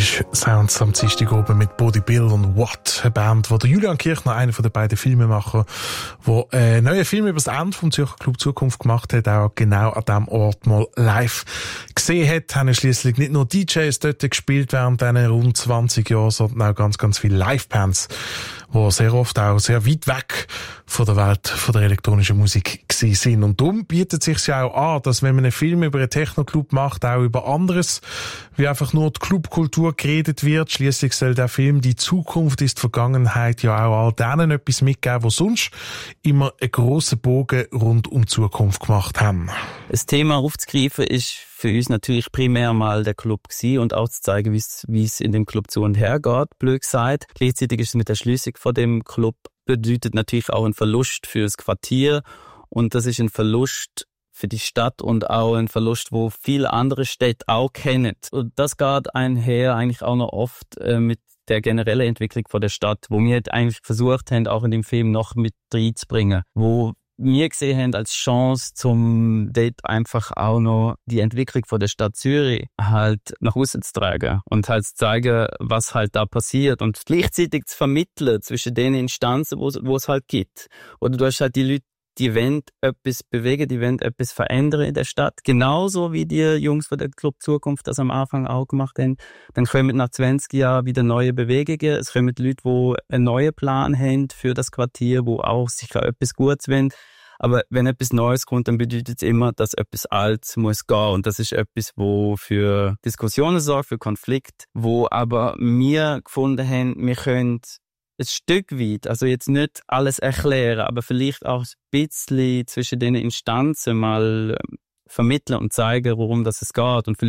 Magic Sounds am Dienstag oben mit Body Bill und What, eine Band, wo der Julian Kirchner, einer von den beiden Filmemacher, der einen neuen Film über das Ende vom Zürcher Club Zukunft gemacht hat, auch genau an diesem Ort mal live gesehen hat, haben schliesslich nicht nur DJs dort gespielt während diesen rund 20 Jahren, sondern auch ganz, ganz viele Live-Bands, die sehr oft auch sehr weit weg von der Welt von der elektronischen Musik gewesen sind. Und darum bietet es sich ja auch an, dass wenn man einen Film über einen Techno-Club macht, auch über anderes, wie einfach nur die Clubkultur geredet wird. Schliesslich soll der Film «Die Zukunft ist Vergangenheit» ja auch all denen etwas mitgeben, die sonst immer einen grossen Bogen rund um die Zukunft gemacht haben. Das Thema aufzugreifen ist für uns natürlich primär mal der Club gewesen und auch zu zeigen, wie es in dem Club zu und her geht, blöd gesagt. Gleichzeitig ist es mit der Schließung von dem Club bedeutet natürlich auch ein Verlust für das Quartier und das ist ein Verlust für die Stadt und auch ein Verlust, wo viele andere Städte auch kennen. Und das geht einher eigentlich auch noch oft mit der generellen Entwicklung von der Stadt, wo wir eigentlich versucht haben, auch in dem Film noch mit reinzubringen, wo wir gesehen haben als Chance, zum dort einfach auch noch die Entwicklung von der Stadt Zürich halt nach außen zu tragen und halt zu zeigen, was halt da passiert und gleichzeitig zu vermitteln zwischen den Instanzen, wo es halt gibt. Oder du hast halt die Leute, die wollen etwas bewegen, die wollen etwas verändern in der Stadt. Genauso wie die Jungs von der Club Zukunft das am Anfang auch gemacht haben. Dann kommen nach 20 Jahren wieder neue Bewegungen. Es kommen Leute, die einen neuen Plan haben für das Quartier, die auch sicher etwas Gutes wollen. Aber wenn etwas Neues kommt, dann bedeutet es immer, dass etwas Altes muss gehen. Und das ist etwas, wo für Diskussionen sorgt, für Konflikt, wo aber wir gefunden haben, wir können ein Stück weit, also jetzt nicht alles erklären, aber vielleicht auch ein bisschen zwischen den Instanzen mal vermitteln und zeigen, worum das es geht. Und